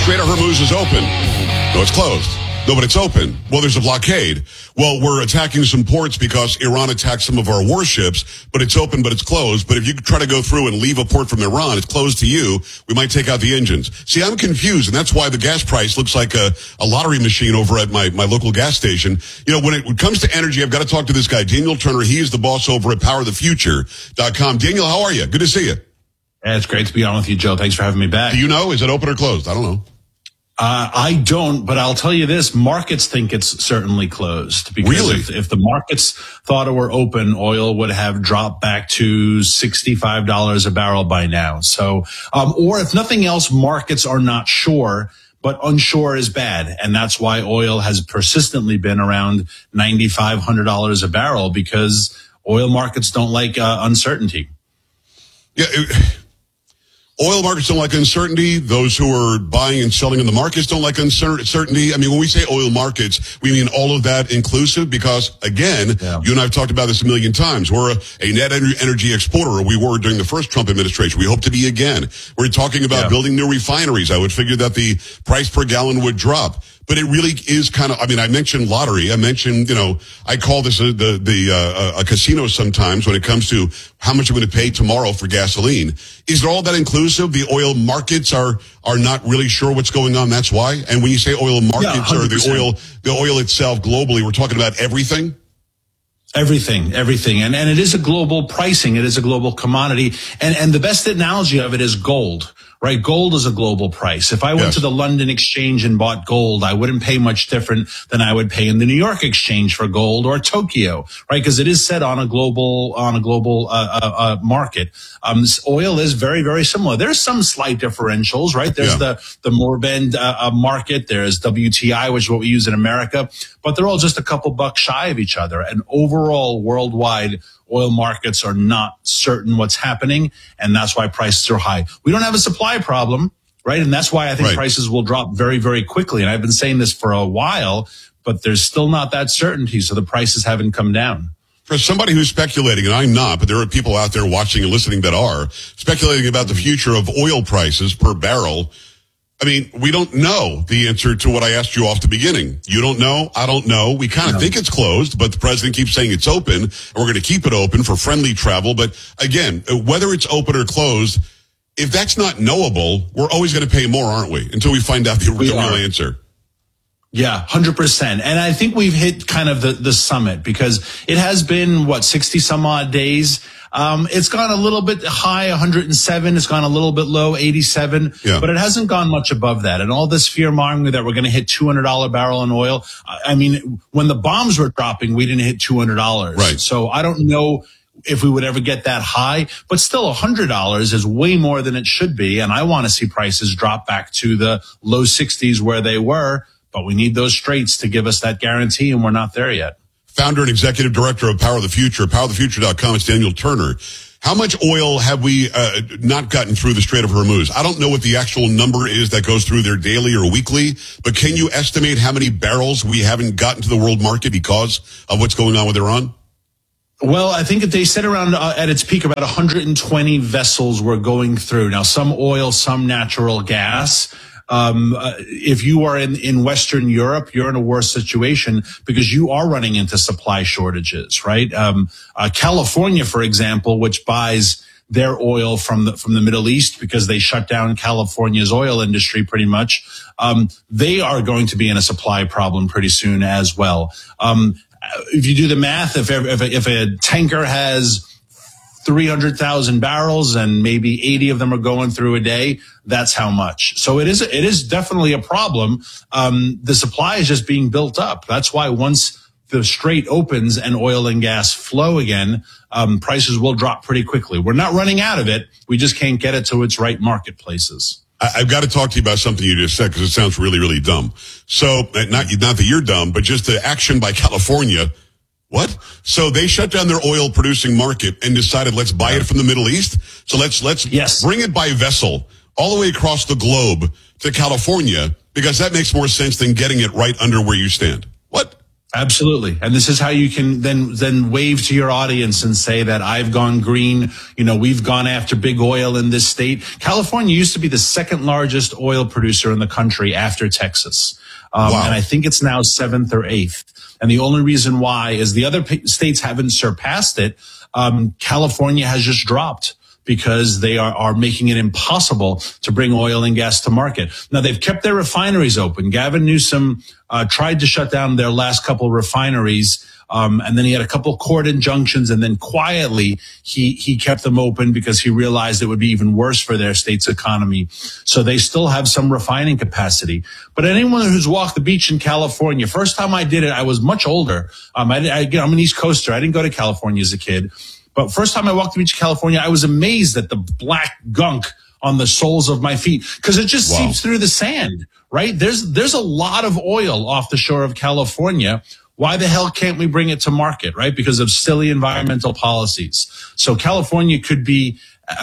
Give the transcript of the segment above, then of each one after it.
Strait of Hormuz is open. No, it's closed. No, but it's open. Well, there's a blockade. Well, we're attacking some ports because Iran attacked some of our warships, but it's open, but it's closed. But if you try to go through and leave a port from Iran, it's closed to you. We might take out the engines. See, I'm confused, and that's why the gas price looks like a lottery machine over at my local gas station. You know, when it comes to energy, I've got to talk to this guy, Daniel Turner. He is the boss over at PowerTheFuture.com. Daniel, how are you? Good to see you. Yeah, it's great to be on with you, Joe. Thanks for having me back. Do you know? Is it open or closed? I don't know. I don't, but I'll tell you this, markets think it's certainly closed. Because really? If the markets thought it were open, oil would have dropped back to $65 a barrel by now. So, or if nothing else, markets are not sure, but unsure is bad. And that's why oil has persistently been around $9,500 a barrel, because oil markets don't like uncertainty. Yeah. Oil markets don't like uncertainty. Those who are buying and selling in the markets don't like uncertainty. I mean, when we say oil markets, we mean all of that inclusive because, again, You and I have talked about this a million times. We're a net energy exporter, or we were during the first Trump administration. We hope to be again. We're talking about building new refineries. I would figure that the price per gallon would drop. But it really is kind of, I mean, I mentioned lottery. I mentioned, I call this a casino sometimes when it comes to how much I'm going to pay tomorrow for gasoline. Is it all that inclusive? The oil markets are not really sure what's going on. That's why. And when you say oil markets or the oil itself globally, we're talking about everything. Everything. And it is a global pricing. It is a global commodity. And the best analogy of it is gold. Right? Gold is a global price. If I went to the London Exchange and bought gold, I wouldn't pay much different than I would pay in the New York Exchange for gold or Tokyo, right? Because it is set on a global market. Oil is very, very similar. There's some slight differentials, right? There's the Morbend market. There's WTI, which is what we use in America, but they're all just a couple bucks shy of each other. And overall, worldwide, oil markets are not certain what's happening, and that's why prices are high. We don't have a supply problem, right? And that's why I think prices will drop very, very quickly. And I've been saying this for a while, but there's still not that certainty, so the prices haven't come down. For somebody who's speculating, and I'm not, but there are people out there watching and listening that are speculating about the future of oil prices per barrel, I mean, we don't know the answer to what I asked you off the beginning. You don't know. I don't know. We kind of think it's closed, but the president keeps saying it's open, and we're going to keep it open for friendly travel. But again, whether it's open or closed, if that's not knowable, we're always going to pay more, aren't we? Until we find out the real answer. Yeah, 100%. And I think we've hit kind of the summit because it has been, 60 some odd days. It's gone a little bit high, 107. It's gone a little bit low, 87. But it hasn't gone much above that. And all this fear mongering that we're going to hit $200 barrel in oil. I mean, when the bombs were dropping, we didn't hit $200. Right. So I don't know if we would ever get that high, but still $100 is way more than it should be. And I want to see prices drop back to the low 60s where they were. But we need those straits to give us that guarantee, and we're not there yet. Founder and executive director of Power of the Future, PowerTheFuture.com, it's Daniel Turner. How much oil have we not gotten through the Strait of Hormuz? I don't know what the actual number is that goes through there daily or weekly, but can you estimate how many barrels we haven't gotten to the world market because of what's going on with Iran? Well, I think they said around at its peak about 120 vessels were going through. Now, some oil, some natural gas. If you are in Western Europe, you're in a worse situation because you are running into supply shortages, right? California, for example, which buys their oil from the Middle East because they shut down California's oil industry pretty much. They are going to be in a supply problem pretty soon as well. If you do the math, if a tanker has 300,000 barrels and maybe 80 of them are going through a day, that's how much. So it is definitely a problem. The supply is just being built up. That's why once the strait opens and oil and gas flow again, prices will drop pretty quickly. We're not running out of it. We just can't get it to its right marketplaces. I've got to talk to you about something you just said because it sounds really, really dumb. So not that you're dumb, but just the action by California. What? So they shut down their oil producing market and decided let's buy it from the Middle East. So let's bring it by vessel all the way across the globe to California because that makes more sense than getting it right under where you stand. What? Absolutely. And this is how you can then wave to your audience and say that I've gone green. You know, we've gone after big oil in this state. California used to be the second largest oil producer in the country after Texas. Wow. And I think it's now seventh or eighth. And the only reason why is the other states haven't surpassed it. California has just dropped, because they are making it impossible to bring oil and gas to market. Now, they've kept their refineries open. Gavin Newsom tried to shut down their last couple of refineries, and then he had a couple court injunctions, and then quietly he kept them open because he realized it would be even worse for their state's economy. So they still have some refining capacity. But anyone who's walked the beach in California, first time I did it, I was much older. I'm an East Coaster. I didn't go to California as a kid. But first time I walked the beach of California, I was amazed at the black gunk on the soles of my feet, because it just seeps through the sand, right? There's a lot of oil off the shore of California. Why the hell can't we bring it to market, right? Because of silly environmental policies. So California could be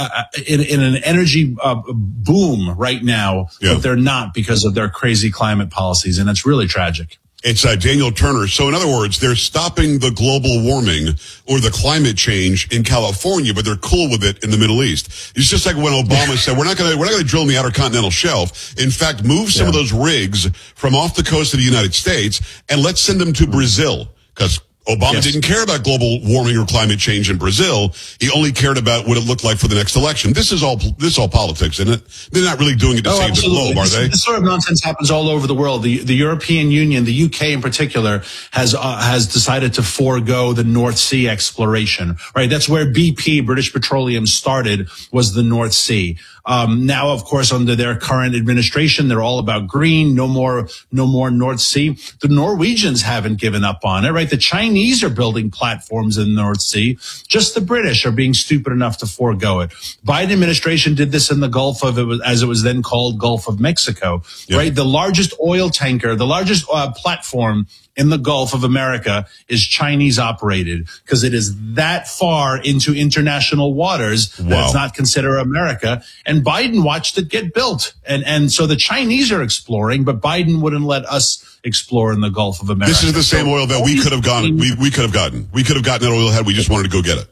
in an energy boom right now, but they're not because of their crazy climate policies, and it's really tragic. It's Daniel Turner. So in other words, they're stopping the global warming or the climate change in California, but they're cool with it in the Middle East. It's just like when Obama said, we're not going to drill in the outer continental shelf. In fact, move some of those rigs from off the coast of the United States and let's send them to Brazil, because Obama didn't care about global warming or climate change in Brazil. He only cared about what it looked like for the next election. This is all politics, isn't it? They're not really doing it to save the globe, are they? This sort of nonsense happens all over the world. The European Union, the UK in particular, has decided to forego the North Sea exploration, right? That's where BP, British Petroleum, started, was the North Sea. Now, of course, under their current administration, they're all about green, no more North Sea. The Norwegians haven't given up on it, right? The Chinese are building platforms in the North Sea. Just the British are being stupid enough to forego it. Biden administration did this in the Gulf of, as it was then called, Gulf of Mexico, right? The largest oil tanker, the largest platform in the Gulf of America is Chinese operated, because it is that far into international waters that it's not considered America. And Biden watched it get built. And so the Chinese are exploring, but Biden wouldn't let us explore in the Gulf of America. This is the same oil that we could have gotten. We could have gotten that oil had we just wanted to go get it.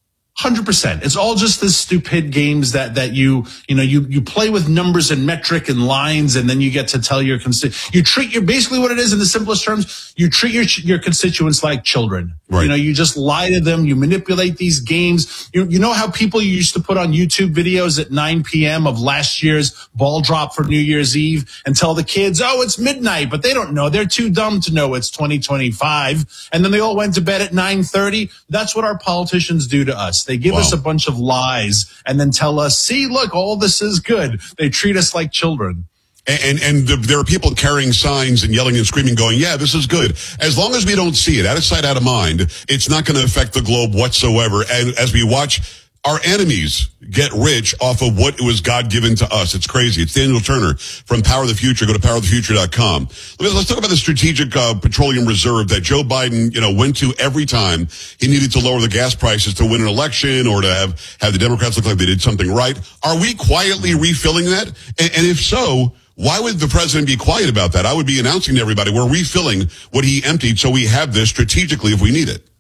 100%. It's all just this stupid games that you play with numbers and metric and lines, and then you get to tell your basically what it is in the simplest terms, you treat your constituents like children. Right. You just lie to them, you manipulate these games. You know how people used to put on YouTube videos at 9 p.m. of last year's ball drop for New Year's Eve and tell the kids, oh, it's midnight, but they don't know. They're too dumb to know it's 2025. And then they all went to bed at 9:30. That's what our politicians do to us. They give us a bunch of lies and then tell us, see, look, all this is good. They treat us like children. And there are people carrying signs and yelling and screaming going, yeah, this is good. As long as we don't see it, out of sight, out of mind, it's not going to affect the globe whatsoever. And as we watch our enemies get rich off of what was God-given to us. It's crazy. It's Daniel Turner from Power of the Future. Go to powerofthefuture.com. Let's talk about the strategic petroleum reserve that Joe Biden, went to every time he needed to lower the gas prices to win an election or to have the Democrats look like they did something right. Are we quietly refilling that? And if so, why would the president be quiet about that? I would be announcing to everybody we're refilling what he emptied, so we have this strategically if we need it.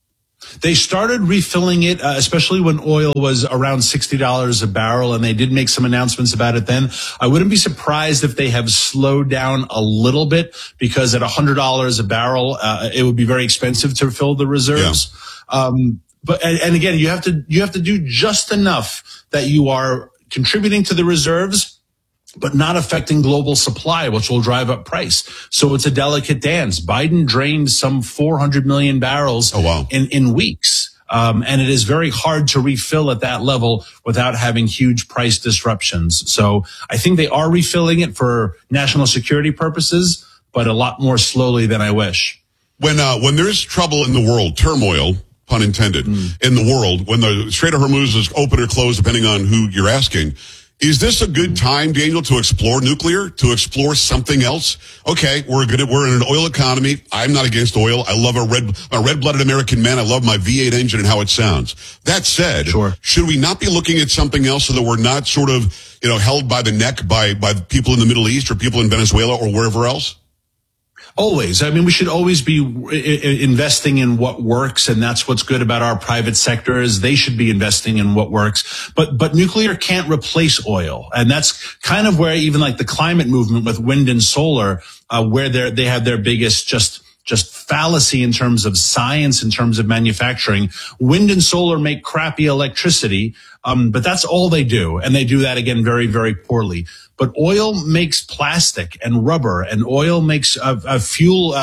They started refilling it, especially when oil was around $60 a barrel, and they did make some announcements about it then. I wouldn't be surprised if they have slowed down a little bit, because at $100 a barrel, it would be very expensive to fill the reserves. Yeah. But again, you have to do just enough that you are contributing to the reserves, but not affecting global supply, which will drive up price. So it's a delicate dance. Biden drained some 400 million barrels in weeks. And it is very hard to refill at that level without having huge price disruptions. So I think they are refilling it for national security purposes, but a lot more slowly than I wish. When there's trouble in the world, turmoil, pun intended, in the world, when the Strait of Hormuz is open or closed, depending on who you're asking, is this a good time, Daniel, to explore nuclear, to explore something else? Okay, we're in an oil economy. I'm not against oil. I love a red-blooded American man. I love my V8 engine and how it sounds. That said, should we not be looking at something else so that we're not sort of, held by the neck by people in the Middle East or people in Venezuela or wherever else? Always. I mean, we should always be investing in what works, and that's what's good about our private sector is they should be investing in what works. But nuclear can't replace oil, and that's kind of where even like the climate movement with wind and solar, where they have their biggest just fallacy in terms of science, in terms of manufacturing. Wind and solar make crappy electricity, but that's all they do, and they do that again very, very poorly. But oil makes plastic and rubber, and oil makes a fuel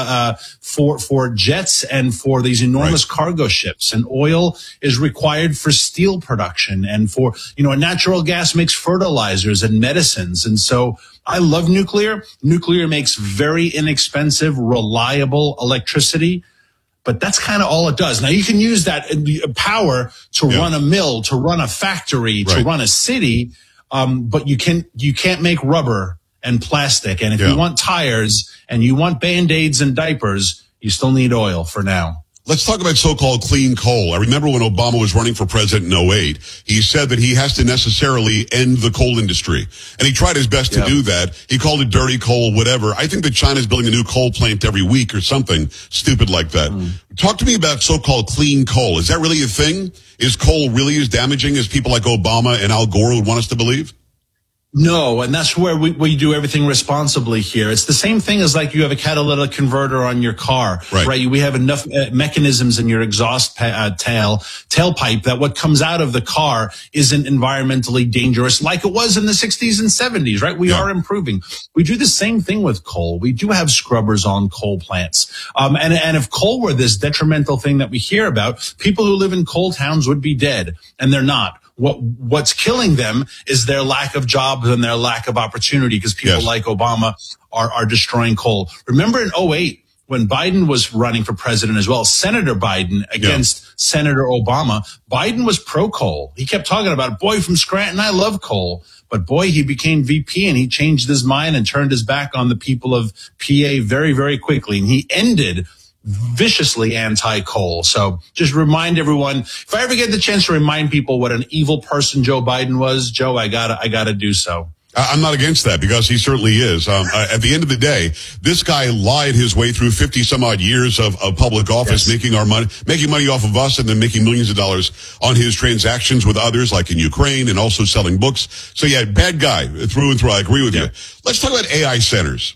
for jets and for these enormous cargo ships. And oil is required for steel production and for, natural gas makes fertilizers and medicines. And so I love nuclear. Nuclear makes very inexpensive, reliable electricity. But that's kind of all it does. Now, you can use that power to run a mill, to run a factory, to run a city. But you can't make rubber and plastic. And if you want tires and you want Band-Aids and diapers, you still need oil for now. Let's talk about so-called clean coal. I remember when Obama was running for president in 2008, he said that he has to necessarily end the coal industry. And he tried his best to do that. He called it dirty coal, whatever. I think that China's building a new coal plant every week or something stupid like that. Talk to me about so-called clean coal. Is that really a thing? Is coal really as damaging as people like Obama and Al Gore would want us to believe? No, and that's where we do everything responsibly here. It's the same thing as like you have a catalytic converter on your car, right? We have enough mechanisms in your exhaust tailpipe that what comes out of the car isn't environmentally dangerous like it was in the 60s and 70s, right? We are improving. We do the same thing with coal. We do have scrubbers on coal plants. And if coal were this detrimental thing that we hear about, people who live in coal towns would be dead, and they're not. What's killing them is their lack of jobs and their lack of opportunity, because people like Obama are destroying coal. Remember in 2008 when Biden was running for president as well, Senator Biden against Senator Obama, Biden was pro-coal. He kept talking about, boy, from Scranton, I love coal. But boy, he became VP and he changed his mind and turned his back on the people of PA very, very quickly. And he ended viciously anti-coal. So just remind everyone, if I ever get the chance to remind people what an evil person Joe Biden was, Joe, I gotta do so. I'm not against that because he certainly is. At the end of the day, this guy lied his way through 50 some odd years of public office, making money off of us and then making millions of dollars on his transactions with others like in Ukraine and also selling books. So yeah, bad guy through and through. I agree with you. Let's talk about AI centers.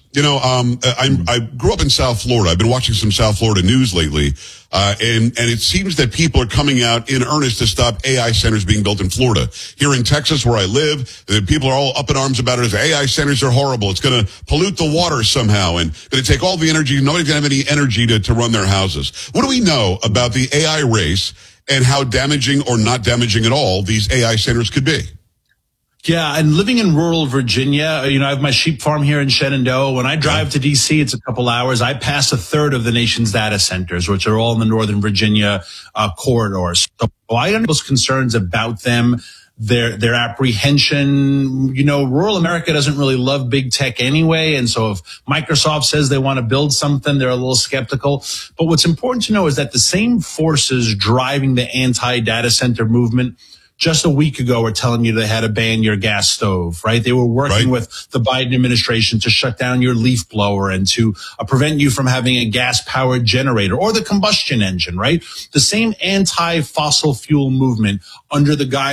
I grew up in South Florida. I've been watching some South Florida news lately. And it seems that people are coming out in earnest to stop AI centers being built in Florida. Here in Texas, where I live, people are all up in arms about it. AI centers are horrible. It's going to pollute the water somehow and going to take all the energy. Nobody's going to have any energy to run their houses. What do we know about the AI race and how damaging or not damaging at all these AI centers could be? Yeah, and living in rural Virginia, I have my sheep farm here in Shenandoah. When I drive to D.C., it's a couple hours. I pass a third of the nation's data centers, which are all in the Northern Virginia corridor. So I understand those concerns about them, their apprehension. Rural America doesn't really love big tech anyway. And so if Microsoft says they want to build something, they're a little skeptical. But what's important to know is that the same forces driving the anti-data center movement just a week ago were telling you they had to ban your gas stove, right? They were working with the Biden administration to shut down your leaf blower and to prevent you from having a gas-powered generator or the combustion engine, right? The same anti-fossil fuel movement under the guise